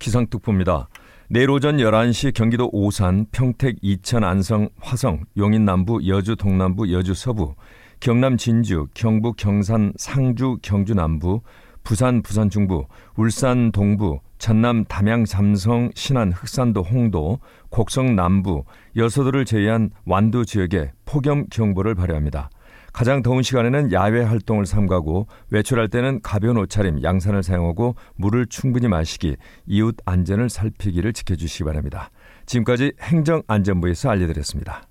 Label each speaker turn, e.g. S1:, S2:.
S1: 기상특보입니다. 내일 오전 11시 경기도 오산, 평택, 이천, 안성, 화성, 용인 남부, 여주 동남부, 여주 서부, 경남 진주, 경북 경산, 상주, 경주 남부, 부산, 부산 중부, 울산 동부, 전남 담양, 삼성, 신안, 흑산도, 홍도, 곡성 남부, 여서도를 제외한 완도 지역에 폭염 경보를 발효합니다. 가장 더운 시간에는 야외 활동을 삼가고 외출할 때는 가벼운 옷차림, 양산을 사용하고 물을 충분히 마시기, 이웃 안전을 살피기를 지켜주시기 바랍니다. 지금까지 행정안전부에서 알려드렸습니다.